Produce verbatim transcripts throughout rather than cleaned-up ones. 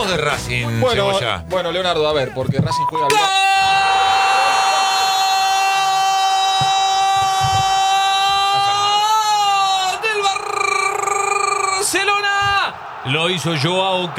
Hablemos de Racing, Bueno, Cebolla. bueno, Leonardo, a ver, porque Racing juega bien. ¡Del Barcelona! Lo hizo Joao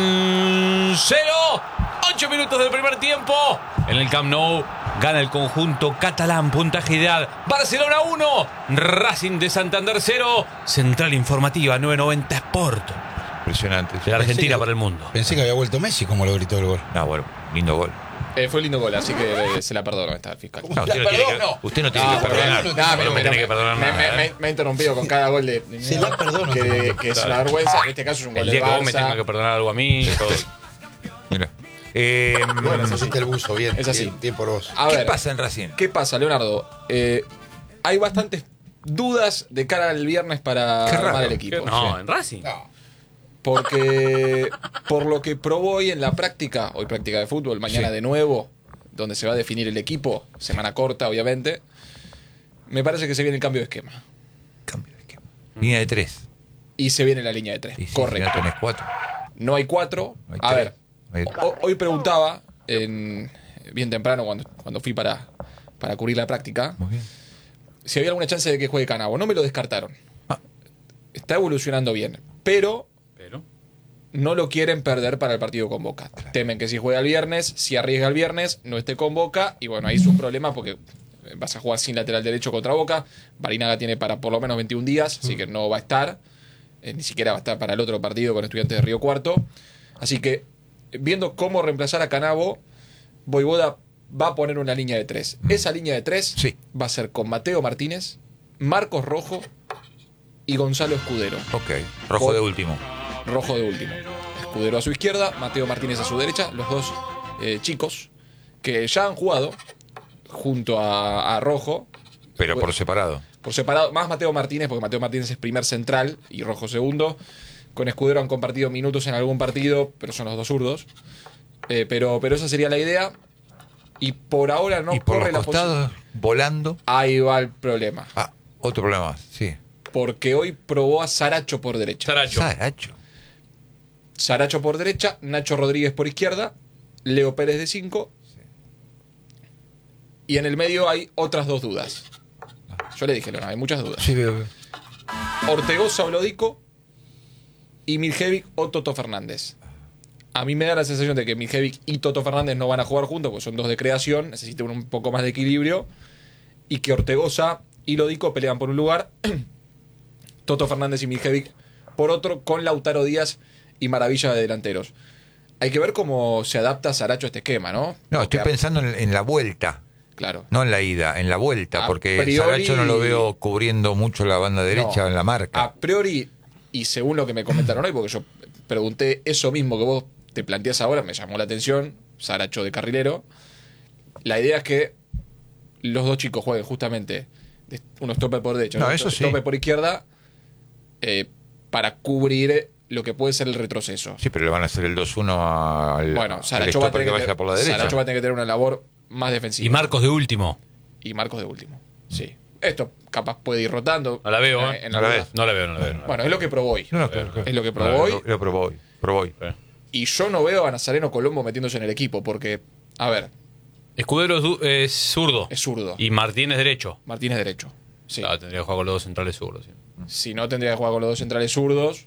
Cancelo. Ocho minutos del primer tiempo. En el Camp Nou gana el conjunto catalán. Puntaje ideal. Barcelona uno. Racing de Santander cero. Central Informativa nueve noventa Sport. Impresionante. De la Argentina que, para el mundo. Pensé que había vuelto Messi como lo gritó el gol. No, bueno, lindo gol. Eh, fue un lindo gol, así que eh, se la perdono esta fiscal. No, usted no tiene que, usted no tiene No, que perdonar. no, Usted no me me- tiene que perdonar me, nada. me- ¿eh? me- me ha interrumpido con cada gol de, de Se la perdono. que, que es una vergüenza. En este caso es un gol El de día que vos me Barça. tengas que perdonar algo a mí. todo. Mira. Eh, Bueno, es así. Hiciste el buzo, bien. Es así. Bien, bien por vos. A ¿Qué ver, pasa en Racing? ¿qué pasa, Leonardo? Eh, hay bastantes dudas de cara al viernes para Qué armar raro. el equipo. No, en Racing. No. Porque por lo que probó hoy en la práctica, hoy práctica de fútbol, mañana Sí. de nuevo, donde se va a definir el equipo, semana corta obviamente, me parece que se viene el cambio de esquema. Cambio de esquema. Línea de tres. Y se viene la línea de tres. Y si Correcto. ya tenés cuatro. No hay cuatro. No hay A tres. ver, No hay- ho- hoy preguntaba, en, bien temprano cuando, cuando fui para, para cubrir la práctica, Muy bien. si había alguna chance de que juegue Canavo. No me lo descartaron. Ah. Está evolucionando bien, pero Pero. no lo quieren perder para el partido con Boca. Temen que si juega el viernes, si arriesga el viernes, no esté con Boca. Y bueno, ahí es un problema porque vas a jugar sin lateral derecho contra Boca. Barinaga tiene para por lo menos veintiún días, así que no va a estar. Eh, ni siquiera va a estar para el otro partido con Estudiantes de Río Cuarto. Así que, viendo cómo reemplazar a Canavo, Voivoda va a poner una línea de tres. Esa línea de tres Sí. va a ser con Mateo Martínez, Marcos Rojo y Gonzalo Escudero. Ok. Rojo Por- de último. Rojo de último. Escudero a su izquierda, Mateo Martínez a su derecha, los dos eh, chicos que ya han jugado junto a, a Rojo, Pero por separado. por separado, más Mateo Martínez, porque Mateo Martínez es primer central y Rojo segundo. Con Escudero han compartido minutos en algún partido, pero son los dos zurdos. Eh, pero, pero esa sería la idea. Y por ahora no y por corre los la costados, volando. posibilidad. Ahí va el problema. Ah, otro problema más. Sí. Porque hoy probó a Saracho por derecha. Saracho. Saracho. Saracho por derecha, Nacho Rodríguez por izquierda, Leo Pérez de cinco. Y en el medio hay otras dos dudas. Yo le dije, no, hay muchas dudas. Sí, veo. veo. Ortegoza Olodico y Miljevic o Toto Fernández. A mí me da la sensación de que Miljevic y Toto Fernández no van a jugar juntos, porque son dos de creación, necesitan un poco más de equilibrio. Y que Ortegoza y Lodico pelean por un lugar, Toto Fernández y Miljevic por otro, con Lautaro Díaz y Maravilla de delanteros. Hay que ver cómo se adapta Saracho a este esquema, ¿no? No, estoy Porque, pensando en, en la vuelta. Claro. No en la ida, en la vuelta, A porque priori- Saracho no lo veo cubriendo mucho la banda derecha No, en la marca. A priori, y según lo que me comentaron hoy, porque yo pregunté eso mismo que vos te planteás ahora, me llamó la atención, Saracho de carrilero. La idea es que los dos chicos jueguen justamente de- unos tope por derecha, No, unos eso sí. tope por izquierda, eh, para cubrir lo que puede ser el retroceso. Sí, pero le van a hacer el dos uno al, Bueno, al Saracho va, a stopper tener que que vaya tener- por la derecha. Saracho va a tener que tener una labor más defensiva. Y Marcos de último. Y Marcos de último. Sí. Esto capaz puede ir rotando. No la veo, Eh, ¿eh? en No la alguna- ves. No la veo, no la veo. no la Bueno, es lo que probó hoy. No, no, claro, claro. Es lo que No, probó hoy. Lo, lo probó hoy. Probó hoy. veo. Y yo no veo a Nazareno Colombo metiéndose en el equipo, porque, a ver, Escudero es, du- es zurdo. es zurdo. Y Martínez derecho. Martínez derecho. Sí. Claro, tendría que jugar con los dos centrales zurdos. sí. Si no, tendría que jugar con los dos centrales zurdos,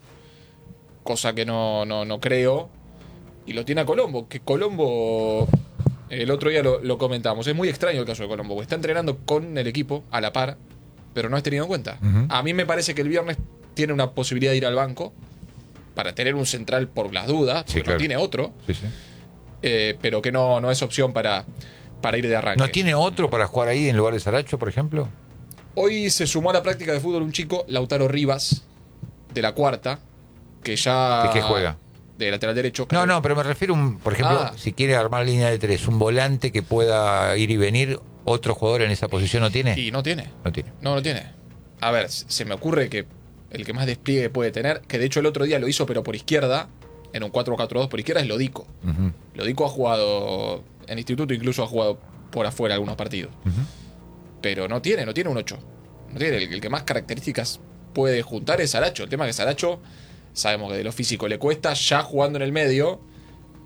cosa que no, no, no creo. Y lo tiene a Colombo, que Colombo, el otro día lo, lo comentamos, es muy extraño el caso de Colombo, porque está entrenando con el equipo a la par, pero no es tenido en cuenta. Ujú. A mí me parece que el viernes tiene una posibilidad de ir al banco para tener un central por las dudas, porque Sí, claro. no tiene otro, Sí, sí. eh, pero que no, no es opción para, para ir de arranque. ¿No tiene otro para jugar ahí en lugar de Saracho, por ejemplo? Hoy se sumó a la práctica de fútbol un chico, Lautaro Rivas, de la cuarta, que ya... ¿De qué juega? De lateral derecho. No, no, pero me refiero, un, por ejemplo, Ah. si quiere armar línea de tres, un volante que pueda ir y venir, ¿otro jugador en esa posición no tiene? Y no tiene. No tiene. No, no tiene. A ver, se me ocurre que el que más despliegue puede tener, que de hecho el otro día lo hizo, pero por izquierda, en un cuatro cuatro dos por izquierda, es Lodico. Ujú, Lodico ha jugado en instituto, incluso ha jugado por afuera algunos partidos. ujú. Pero no tiene, no tiene un ocho. No tiene. El, el que más características puede juntar es Saracho. El tema es que Saracho, sabemos que de lo físico le cuesta, ya jugando en el medio,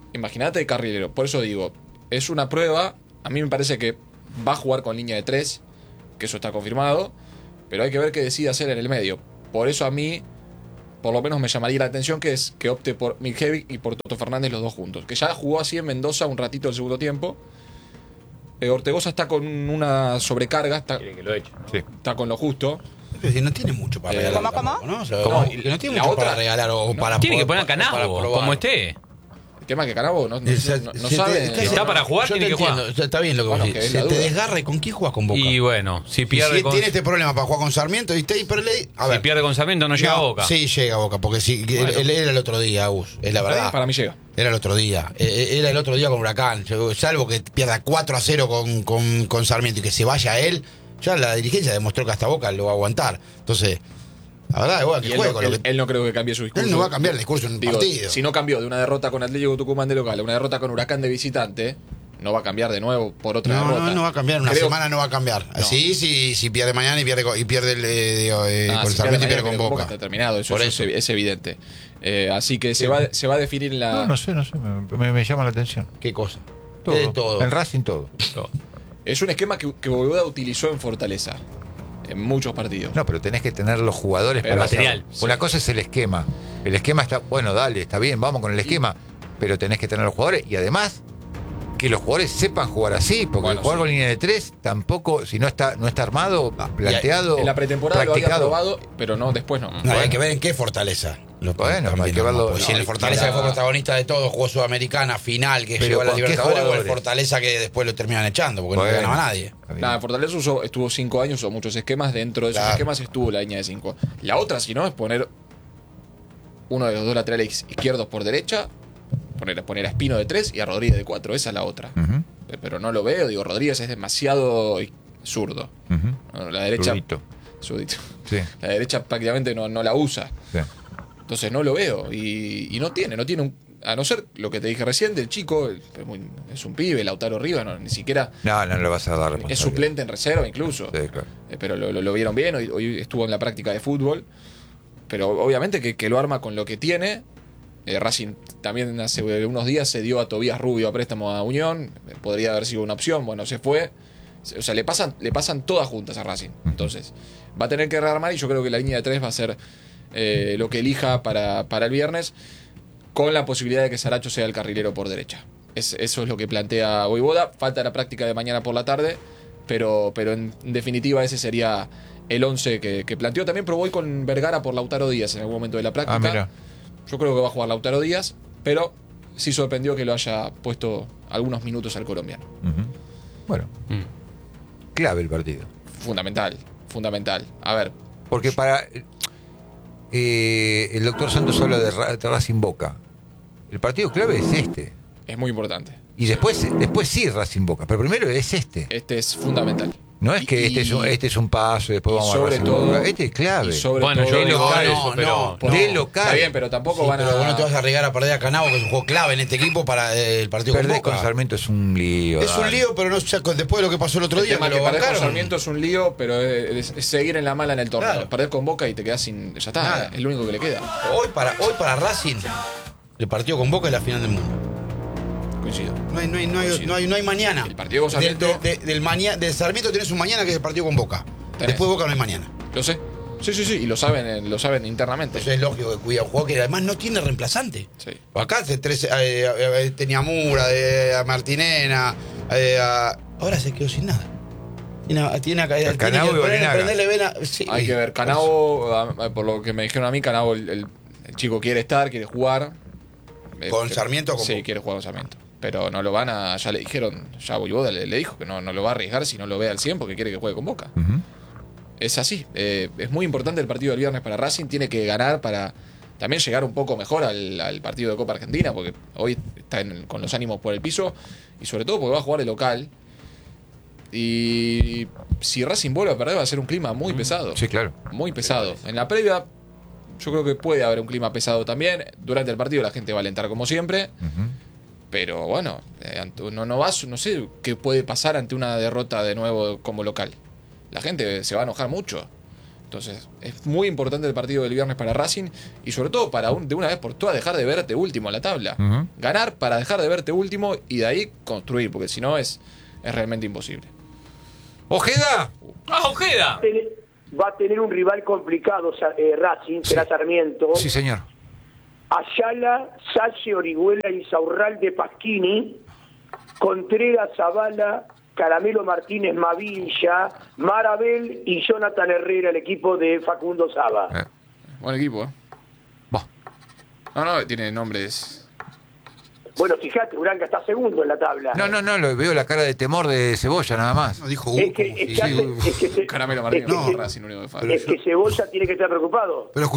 Imagínate de carrilero. Por eso digo, es una prueba. A mí me parece que va a jugar con línea de tres, que eso está confirmado, pero hay que ver qué decide hacer en el medio. Por eso a mí, por lo menos me llamaría la atención que es que opte por Miljevic y por Toto Fernández los dos juntos, que ya jugó así en Mendoza un ratito del segundo tiempo. eh, Ortegoza está con una sobrecarga, está, Quiere que lo eche. Sí. está con lo justo. Es decir, no tiene mucho para Eh, regalar. ¿cómo, tampoco, ¿no? O sea, ¿Cómo? que no tiene La mucho otra- para regalar o para Tiene que poder- poner a para Canavo, probar. como esté. El tema es que Canavo no, no, Esa- no- no se te- sabe. es que Está se- para jugar, yo tiene te que jugar. entiendo, está bien lo que Bueno, vos que decís. es la Se te duda. desgarra y con quién jugas con Boca. Y bueno, si Y pierde si con, tiene este problema para jugar con Sarmiento, ¿viste? Y pero le, a si ver, pierde con Sarmiento no llega a Boca. Sí, llega a Boca, porque sí, que Bueno. él, él era el otro día, Agus, es la verdad. Para mí llega. Era el otro día. Eh, eh, Era el otro día con Huracán. Salvo que pierda cuatro a cero con, con, con Sarmiento y que se vaya él, ya la dirigencia demostró que hasta Boca lo va a aguantar. Entonces, la verdad, bueno, Y que él, juegue no, con lo él- que. él no creo que cambie su discurso. Él no va a cambiar el discurso en un Digo, partido. si no cambió de una derrota con Atlético Tucumán de local a una derrota con Huracán de visitante, no va a cambiar de nuevo por otra No, derrota. no, no va a cambiar. En una Creo- semana no va a cambiar. No. Sí, sí, si pierde mañana y pierde, con- y pierde el, eh, digo, eh, Ah, con si Sarmiento y pierde pierde con Boca. Está terminado, eso, Por eso eso. Es, es evidente. Eh, así que se va, se va a definir la. No, no sé, no sé, me, me- me llama la atención. ¿Qué cosa? Todo. De todo. En Racing todo. Es un esquema que, que Boluda utilizó en Fortaleza. En muchos partidos. No, pero tenés que tener los jugadores Pero para material, hacerlo. Una cosa es el esquema. El esquema está, bueno, dale, está bien, vamos con el esquema, pero tenés que tener los jugadores y además que los jugadores sepan jugar así, porque Bueno, jugar sí. con línea de tres tampoco, si no está no está armado, planteado, En la pretemporada lo había practicado. probado, pero no, después no. No, hay que ver en qué Fortaleza. Lo Bueno, también, hay que verlo. Pues si en el No, Fortaleza y que fue la- protagonista de todo, jugó Sudamericana, final, que Pero llegó a la ¿con qué Libertadores, o el jugadores? Fortaleza que después lo terminan echando, porque Bueno. no le ganaba a nadie. Está bien. Nada, Fortaleza usó- estuvo cinco años, usó muchos esquemas. Dentro de esos Claro. esquemas estuvo la línea de cinco. La otra, si no, es poner uno de los dos laterales izquierdos por derecha, poner, poner a Espino de tres y a Rodríguez de cuatro. Esa es la otra. Ujú, Eh, Pero no lo veo. Digo, Rodríguez es demasiado zurdo. ujú. No, la derecha. Zurdito. Zurdito. Sí, La derecha prácticamente no, no la usa. sí. Entonces no lo veo. Y, y no tiene, no tiene un. A no ser lo que te dije recién del chico, el- es, muy- es un pibe, Lautaro Rivas, no, ni siquiera No, no le vas a dar es responsabilidad. suplente en reserva incluso. Sí, claro. Eh, pero lo, lo- lo vieron bien, hoy, hoy estuvo en la práctica de fútbol. Pero obviamente que, que lo arma con lo que tiene. Eh, Racing también hace unos días se dio a Tobías Rubio a préstamo a Unión. Eh, Podría haber sido una opción, bueno, se fue. Se- O sea, le pasan, le pasan todas juntas a Racing. Entonces, va a tener que rearmar y yo creo que la línea de tres va a ser eh, lo que elija para, para el viernes, con la posibilidad de que Saracho sea el carrilero por derecha. Es- eso es lo que plantea Voivoda. Falta la práctica de mañana por la tarde, pero, pero en definitiva ese sería el once que, que planteó. También probó hoy con Vergara por Lautaro Díaz en algún momento de la práctica. Ah, mira. Yo creo que va a jugar Lautaro Díaz, pero sí sorprendió que lo haya puesto algunos minutos al colombiano. Ujú. Bueno, Mm. clave el partido. Fundamental, fundamental. A ver, Porque para. eh, el doctor Santos habla de, Ra- de Racing Boca. El partido clave es este. es muy importante. Y después, después sí Racing Boca. Pero primero es este. Este es fundamental. No es que Y- este es un, este es un paso y después y vamos a sobre Racing todo- Boca. Este es clave. y sobre Bueno, todo- yo de local local, eso, no, pero. no. de local. Está bien, pero tampoco Sí, van a. pero vos no te vas a arriesgar a perder a Canavo, que es un juego clave en este equipo para eh, el partido Perder con con Boca. Sarmiento es un lío. Es un dale. lío, pero no, o sea, con- después de lo que pasó el otro El día, tema que que lo perder con bancaron. Sarmiento es un lío, pero es, es seguir en la mala en el torneo. Claro. Perder con Boca y te quedas sin. Ya está, Nada. es lo único que le queda. Hoy para, hoy para Racing, el partido con Boca es la final del mundo. Coincido. No hay, no hay, no hay, Coincido. no hay, no hay mañana. El partido con Del- Sarmiento- de- de- del, maña- del Sarmiento tenés un mañana que es el partido con Boca. Tenés. Después de Boca no hay mañana. Lo sé. Sí, sí, sí. Y lo saben, eh, lo saben internamente. Entonces es lógico que cuida un jugador que además no tiene reemplazante. Sí. Acá hace tres, eh, eh, eh, tenía a Mura, de, a Martinena, eh, a- ahora se quedó sin nada. Tiene, a- tiene, acá- tiene que Canavo y poner- Barinaga. prenderle vena. Sí. Hay que ver. Canavo, a- por lo que me dijeron a mí, Canavo, el, el- el chico quiere estar, quiere jugar. ¿Con Eh, Sarmiento o con Sí, Boca? quiere jugar con Sarmiento. Pero no lo van a. Ya le dijeron, ya Voivoda le, le dijo que no, no lo va a arriesgar si no lo ve al cien porque quiere que juegue con Boca. Ujú. Es así. eh, es muy importante el partido del viernes para Racing. Tiene que ganar para también llegar un poco mejor al, al partido de Copa Argentina, porque hoy está en- con los ánimos por el piso y sobre todo porque va a jugar de local. Y si Racing vuelve a perder va a ser un clima muy pesado. Sí, claro. Muy pesado. En la previa yo creo que puede haber un clima pesado también. Durante el partido la gente va a alentar como siempre. Ujú. Pero bueno, eh, ante- no, no vas, no sé qué puede pasar ante una derrota de nuevo como local. La gente se va a enojar mucho. Entonces, es muy importante el partido del viernes para Racing y sobre todo para un, de una vez por todas dejar de verte último en la tabla. Ujú. Ganar para dejar de verte último y de ahí construir, porque si no es, es realmente imposible. Ojeda. ¡Ah, Ojeda! Va a tener un rival complicado, eh, Racing, será Sarmiento. Sí, señor. Ayala, Salle, Orihuela, Insaurralde, Pasquini, Contreras, Zavala, Caramelo Martínez, Mavilla, Marabel y Jonathan Herrera, el equipo de Facundo Saba. Eh, Buen equipo, ¿eh? bah. No, no, tiene nombres. Bueno, fíjate, Uranga está segundo en la tabla. No, no, no, lo veo la cara de temor de Cebolla nada más. No dijo Es uh, que, como es si- que hace- sí, es que se- Caramelo Martínez, es que no, se- Racing, único que falta. Pero es que Cebolla tiene que estar preocupado. Pero